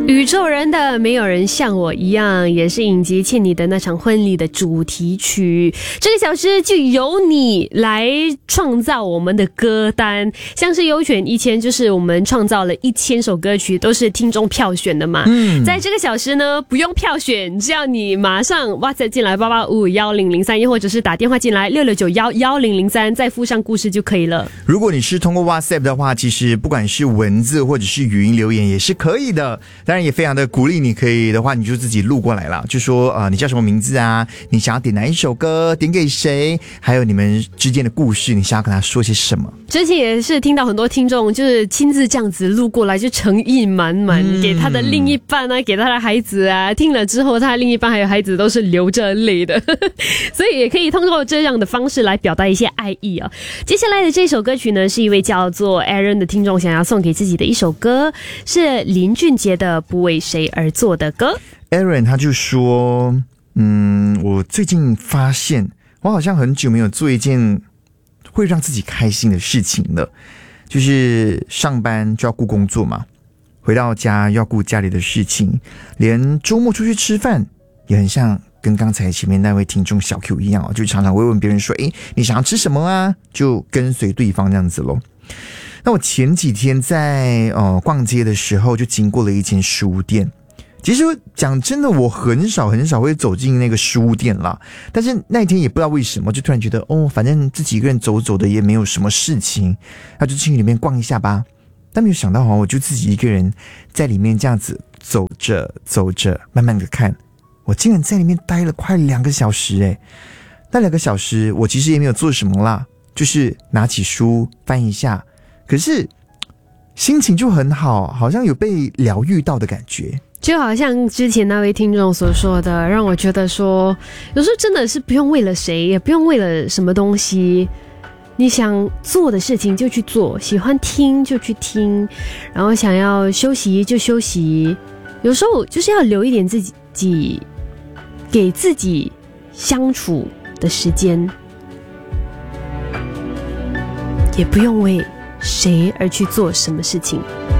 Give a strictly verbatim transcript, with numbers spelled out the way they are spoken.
宇宙人的没有人像我一样，也是影集《欠你的那场婚礼》的主题曲。这个小时就由你来创造我们的歌单，像是优选一千，就是我们创造了一千首歌曲，都是听众票选的嘛。嗯，在这个小时呢，不用票选，只要你马上 WhatsApp 进来八八五幺零零三，又或者是打电话进来六六九幺幺零零三，再附上故事就可以了。 如果你是通过 WhatsApp 的话，其实不管是文字或者是语音留言也是可以的。当然也非常的鼓励你，可以的话你就自己录过来了，就说呃你叫什么名字啊，你想要点哪一首歌，点给谁，还有你们之间的故事，你想要跟他说些什么。 之前也是听到很多听众就是亲自这样子录过来，就诚意满满、嗯、给他的另一半啊，给他的孩子啊，听了之后他的另一半还有孩子都是流着泪的所以也可以通过这样的方式来表达一些爱意啊。接下来的这首歌曲呢，是一位叫做 Aaron 的听众想要送给自己的一首歌，是林俊杰的不为谁而做的歌。 Aaron 他就说嗯，我最近发现我好像很久没有做一件会让自己开心的事情了，就是上班就要顾工作嘛，回到家要顾家里的事情，连周末出去吃饭也很像跟刚才前面那位听众小 Q 一样、哦、就常常会问别人说诶你想要吃什么啊，就跟随对方这样子咯。那我前几天在呃逛街的时候就经过了一间书店，其实讲真的我很少很少会走进那个书店啦，但是那一天也不知道为什么就突然觉得哦，反正自己一个人走走的也没有什么事情，那就进去里面逛一下吧。但没有想到我就自己一个人在里面这样子走着走着慢慢的看，我竟然在里面待了快两个小时诶。那两个小时我其实也没有做什么啦，就是拿起书翻一下，可是心情就很好，好像有被疗愈到的感觉。 就好像之前那位听众所说的，让我觉得说有时候真的是不用为了谁，也不用为了什么东西，你想做的事情就去做，喜欢听就去听，然后想要休息就休息，有时候就是要留一点自己给自己相处的时间，也不用为谁而去做什么事情。